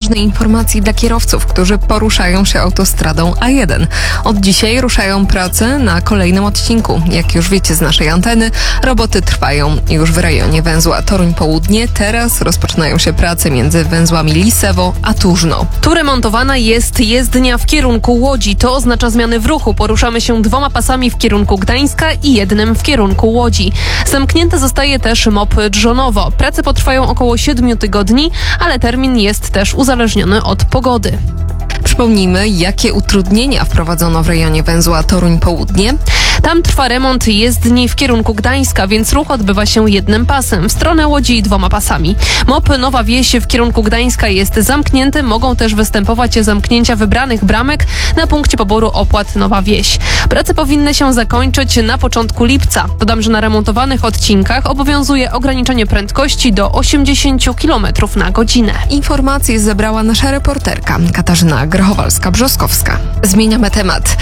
ważnej informacji dla kierowców, którzy poruszają się autostradą A1. Od dzisiaj ruszają prace na kolejnym odcinku. Jak już wiecie z naszej anteny, roboty trwają już w rejonie węzła Toruń Południe. Teraz rozpoczynają się prace między węzłami Lisewo a Tużno. Tu remontowana jest jezdnia w kierunku Łodzi. To oznacza zmiany w ruchu. Poruszamy się 2 pasami w kierunku Gdańska i 1 w kierunku Łodzi. Zamknięte zostaje też MOP Drzonowo. Prace potrwają około 7 tygodni, ale termin jest też uzależniony od pogody. Przypomnijmy, jakie utrudnienia wprowadzono w rejonie węzła Toruń Południe. Tam trwa remont jezdni w kierunku Gdańska, więc ruch odbywa się 1 pasem, w stronę Łodzi 2 pasami. MOP Nowa Wieś w kierunku Gdańska jest zamknięty, mogą też występować zamknięcia wybranych bramek na punkcie poboru opłat Nowa Wieś. Prace powinny się zakończyć na początku lipca. Dodam, że na remontowanych odcinkach obowiązuje ograniczenie prędkości do 80 km na godzinę. Informacje zebrała nasza reporterka Katarzyna Grochowalska-Brzoskowska. Zmieniamy temat.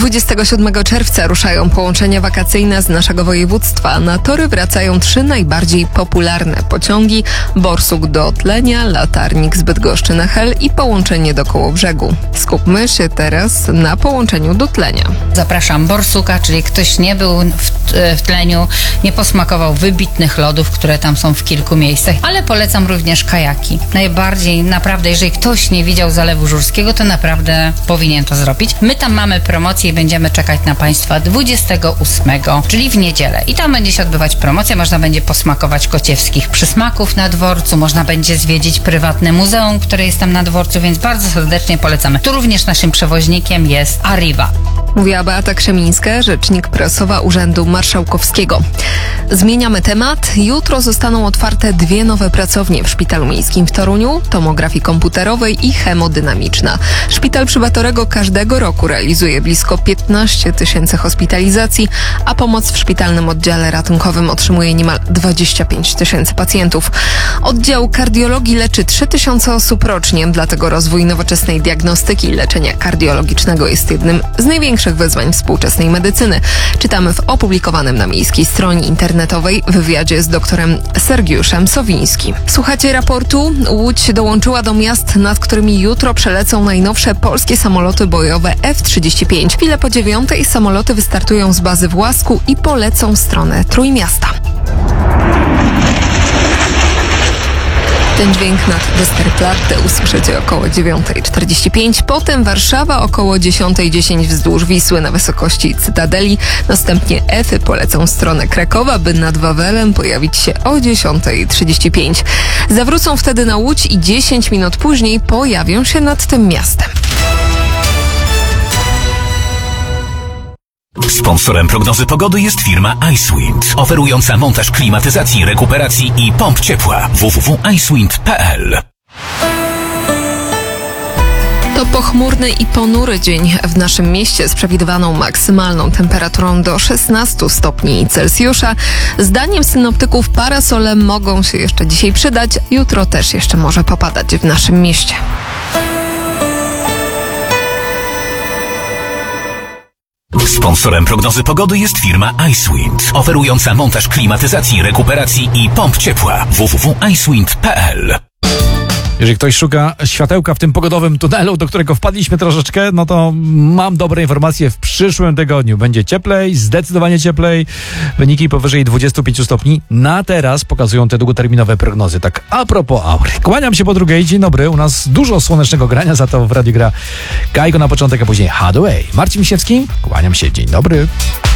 27 czerwca ruszają połączenia wakacyjne z naszego województwa. Na tory wracają 3 najbardziej popularne pociągi: Borsuk do Otlenia, Latarnik z Bydgoszczy na Hel i połączenie do Kołobrzegu. Skupmy się teraz na połączeniu do Tlenia. Zapraszam Borsuka, czyli ktoś nie był w Tleniu, nie posmakował wybitnych lodów, które tam są w kilku miejscach, ale polecam również kajaki. Najbardziej, naprawdę, jeżeli ktoś nie widział Zalewu Żurskiego, to naprawdę powinien to zrobić. My tam mamy promocję i będziemy czekać na Państwa 28, czyli w niedzielę. I tam będzie się odbywać promocja, można będzie posmakować kociewskich przysmaków na dworcu, można będzie zwiedzić prywatne muzeum, które jest tam na dworcu, więc bardzo serdecznie polecamy. Tu również naszym przewoźnikiem jest Arriva. Mówiła Beata Krzemińska, rzecznik prasowa Urzędu Marszałkowskiego. Zmieniamy temat. Jutro zostaną otwarte 2 nowe pracownie w Szpitalu Miejskim w Toruniu: tomografii komputerowej i hemodynamiczna. Szpital przy Batorego każdego roku realizuje blisko 15 000 hospitalizacji, a pomoc w szpitalnym oddziale ratunkowym otrzymuje niemal 25 000 pacjentów. Oddział kardiologii leczy 3000 osób rocznie, dlatego rozwój nowoczesnej diagnostyki i leczenia kardiologicznego jest jednym z największych wyzwań współczesnej medycyny. Czytamy w opublikowanym na miejskiej stronie internetowej wywiadzie z doktorem Sergiuszem Sowińskim. Słuchacie raportu? Łódź dołączyła do miast, nad którymi jutro przelecą najnowsze polskie samoloty bojowe F-35. Chwilę po 9:00 samoloty wystartują z bazy w Łasku i polecą w stronę Trójmiasta. Ten dźwięk nad Westerplatte usłyszycie około 9:45, potem Warszawa około 10:10 wzdłuż Wisły na wysokości Cytadeli. Następnie Efy polecą w stronę Krakowa, by nad Wawelem pojawić się o 10:35. Zawrócą wtedy na Łódź i 10 minut później pojawią się nad tym miastem. Sponsorem prognozy pogody jest firma Icewind, oferująca montaż klimatyzacji, rekuperacji i pomp ciepła. www.icewind.pl. To pochmurny i ponury dzień w naszym mieście z przewidywaną maksymalną temperaturą do 16 stopni Celsjusza. Zdaniem synoptyków parasole mogą się jeszcze dzisiaj przydać. Jutro też jeszcze może popadać w naszym mieście. Sponsorem prognozy pogody jest firma Icewind, oferująca montaż klimatyzacji, rekuperacji i pomp ciepła. www.icewind.pl. Jeżeli ktoś szuka światełka w tym pogodowym tunelu, do którego wpadliśmy troszeczkę, no to mam dobre informacje. W przyszłym tygodniu będzie cieplej, zdecydowanie cieplej. Wyniki powyżej 25 stopni. Na teraz pokazują te długoterminowe prognozy. Tak a propos aury. Kłaniam się po drugiej. Dzień dobry. U nas dużo słonecznego grania, za to w radiu gra Kajko na początek, a później Hathaway. Marcin Misiewski. Kłaniam się. Dzień dobry.